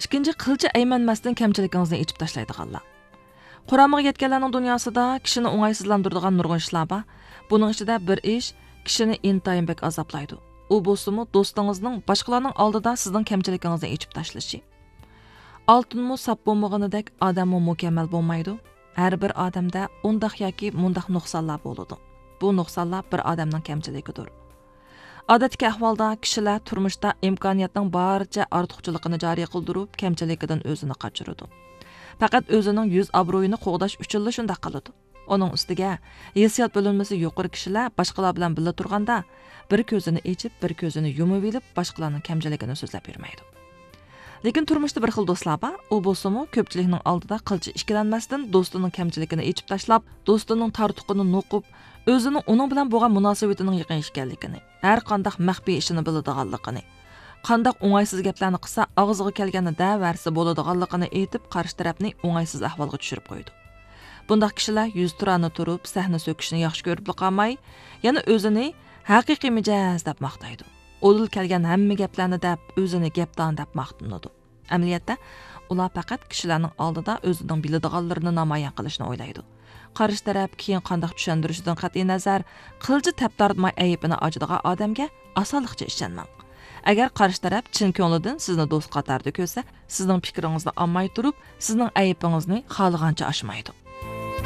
ikkinchi qilcha aymanmasdan kamchiligingizni yechib tashlaydiganlar. Quramıga yetganlarning dunyosida kishini o'ng'aysizlantiradigan nurg'un ishlar bor. Buning ichida bir ish kishini intayin bek azoblaydi. U bo'lsa-mu do'stingizning boshqalarning oldida sizning kamchiligingizni yechib tashlashi. Oltinmu sap bo'lmaganidek odammi mukammal bo'lmaydi. Har bir odamda undaq yoki mundaq nuqsonlar bo'ladi. Bu nuqsonlar bir odamning kamchiligidir. Odatdagi ahvolda kishilar turmushda imkoniyatning barcha ortiqchiligini joriy qildirib, kamchiligidan o'zini qochiradi. Faqat o'zining yuz obro'yini qo'g'dash uchun shunday qiladi. Onun ustiga hissiyot bo'linmasi yuqori kishilar boshqalar bilan birga turganda bir ko'zini ochib, bir ko'zini yumib olib, boshqalarning kamchiligini so'zlab bermaydi. Lekin turmushda bir xil do'stlar bor. U bo'lsa-mu ko'pchilikning oldida qilcha ikkilanmasdan do'stining kamchiligini ochib tashlab, do'stining tartuqini noqib, o'zini uning bilan bo'lgan munosabatining yaqin ekanligini, har qanday maxfiy ishini biladiganligini, qanday o'ng'aysiz gaplarni qilsa og'ziga kelganini davarsa bo'ladiganligini aytib, qarshi tarafni o'ng'aysiz ahvolga tushirib qo'ydi. Bundaq kishilar yuz turani turib, sahna so'kishni yaxshi ko'rib qolmay, yana o'zini haqiqiy mijoz deb maqtaydi. O'dil kelgan hamma gaplarni deb o'zini gapdan deb maqtanadi. Amaliyotda ular faqat kishilarning oldida o'zining biladiganlarini namoyon qilishni o'ylaydi. Qarshi taraf keyin qanday tushuntirishidan qat'iy nazar, qilchi taptarmay ayibini ochadigan odamga osonlikcha ishonmang. Agar qarshi taraf chin ko'nglidan sizni do'st qatorida ko'rsa, sizning fikringizni olmay turib, sizning ayibingizni xohlagancha oshmaydi.